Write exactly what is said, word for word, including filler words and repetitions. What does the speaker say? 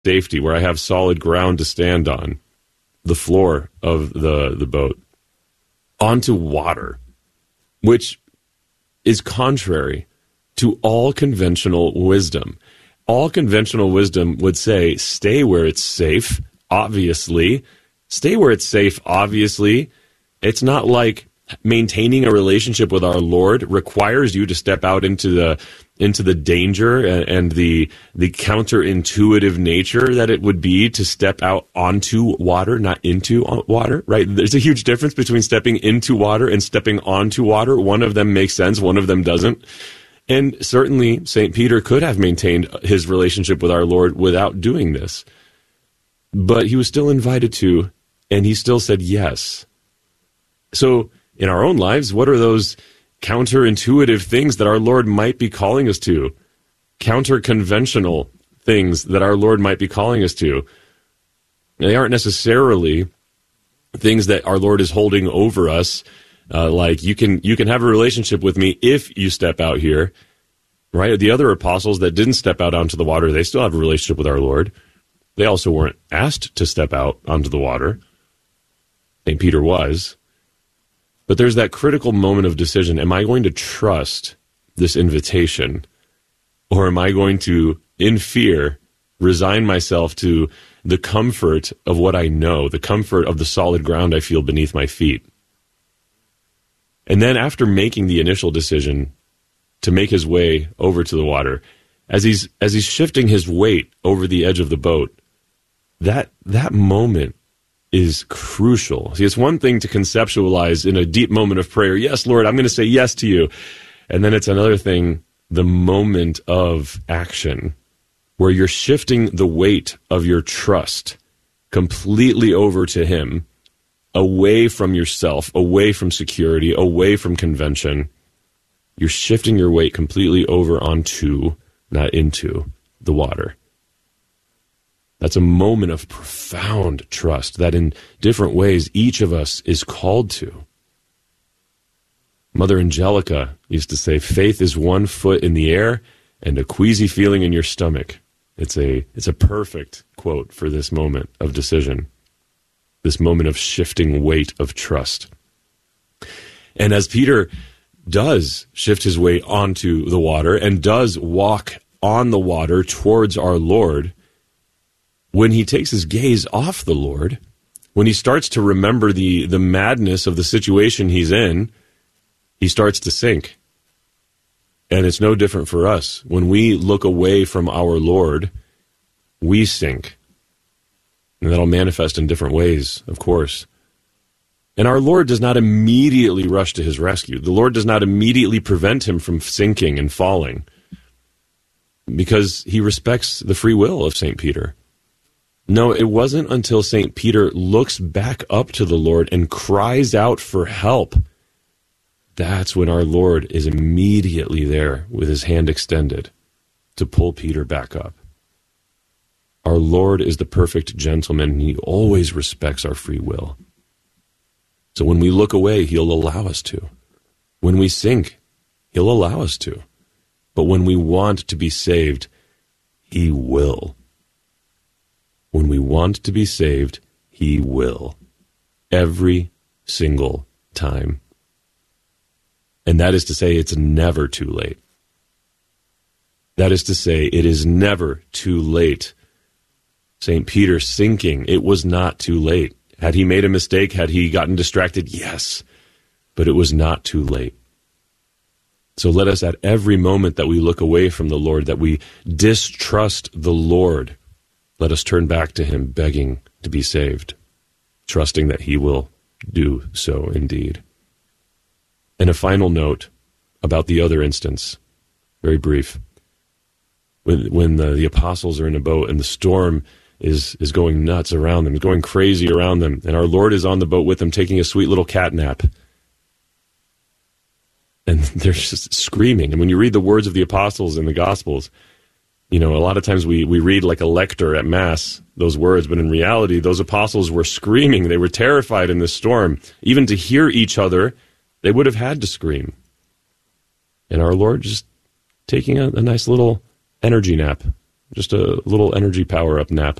safety, where I have solid ground to stand on, the floor of the, the boat, onto water, which is contrary to all conventional wisdom. All conventional wisdom would say, stay where it's safe, obviously. Stay where it's safe, obviously. It's not like maintaining a relationship with our Lord requires you to step out into the into the danger and, and the the counterintuitive nature that it would be to step out onto water, not into water, right? There's a huge difference between stepping into water and stepping onto water. One of them makes sense, one of them doesn't. And certainly Saint Peter could have maintained his relationship with our Lord without doing this. But he was still invited to, and he still said yes. So in our own lives, what are those counterintuitive things that our Lord might be calling us to? Counter-conventional things that our Lord might be calling us to. They aren't necessarily things that our Lord is holding over us, uh, like you can you can have a relationship with me if you step out here, right? The other apostles that didn't step out onto the water, they still have a relationship with our Lord. They also weren't asked to step out onto the water. Saint Peter was. But there's that critical moment of decision. Am I going to trust this invitation? Or am I going to, in fear, resign myself to the comfort of what I know, the comfort of the solid ground I feel beneath my feet? And then after making the initial decision to make his way over to the water, as he's as he's shifting his weight over the edge of the boat, that that moment is crucial. See, it's one thing to conceptualize in a deep moment of prayer, yes, Lord, I'm going to say yes to you. And then it's another thing, the moment of action, where you're shifting the weight of your trust completely over to him, away from yourself, away from security, away from convention. You're shifting your weight completely over onto, not into, the water. That's a moment of profound trust that in different ways each of us is called to. Mother Angelica used to say, faith is one foot in the air and a queasy feeling in your stomach. It's a, it's a perfect quote for this moment of decision, this moment of shifting weight of trust. And as Peter does shift his weight onto the water and does walk on the water towards our Lord, when he takes his gaze off the Lord, when he starts to remember the, the madness of the situation he's in, he starts to sink. And it's no different for us. When we look away from our Lord, we sink. And that'll manifest in different ways, of course. And our Lord does not immediately rush to his rescue. The Lord does not immediately prevent him from sinking and falling, because he respects the free will of Saint Peter. No, it wasn't until Saint Peter looks back up to the Lord and cries out for help. That's when our Lord is immediately there with his hand extended to pull Peter back up. Our Lord is the perfect gentleman, and he always respects our free will. So when we look away, he'll allow us to. When we sink, he'll allow us to. But when we want to be saved, he will. When we want to be saved, he will. Every single time. And that is to say, it's never too late. That is to say, it is never too late. Saint Peter sinking, it was not too late. Had he made a mistake? Had he gotten distracted? Yes. But it was not too late. So let us, at every moment that we look away from the Lord, that we distrust the Lord, let us turn back to him, begging to be saved, trusting that he will do so indeed. And a final note about the other instance, very brief. When, when the, the apostles are in a boat and the storm is, is going nuts around them, going crazy around them, and our Lord is on the boat with them, taking a sweet little cat nap. And they're just screaming. And when you read the words of the apostles in the Gospels, you know, a lot of times we, we read like a lector at Mass, those words, but in reality, those apostles were screaming. They were terrified in this storm. Even to hear each other, they would have had to scream. And our Lord just taking a, a nice little energy nap just a little energy power up nap.